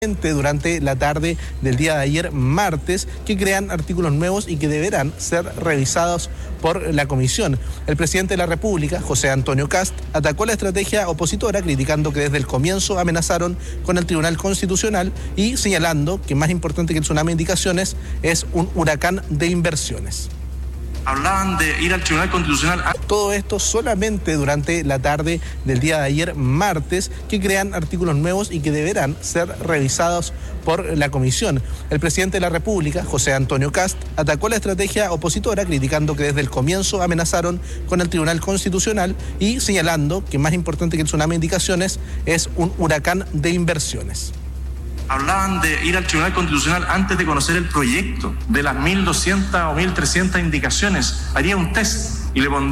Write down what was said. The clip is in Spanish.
durante la tarde del día de ayer, martes, que crean artículos nuevos y que deberán ser revisados por la Comisión. El presidente de la República, José Antonio Kast, atacó la estrategia opositora, criticando que desde el comienzo amenazaron con el Tribunal Constitucional y señalando que más importante que el tsunami de indicaciones es un huracán de inversiones. Hablaban de ir al Tribunal Constitucional. Todo esto solamente durante la tarde del día de ayer, martes, que crean artículos nuevos y que deberán ser revisados por la Comisión. El presidente de la República, José Antonio Kast, atacó la estrategia opositora, criticando que desde el comienzo amenazaron con el Tribunal Constitucional y señalando que más importante que el tsunami de indicaciones es un huracán de inversiones. Hablaban de ir al Tribunal Constitucional antes de conocer el proyecto. De las 1.200 o 1.300 indicaciones, haría un test y le pondría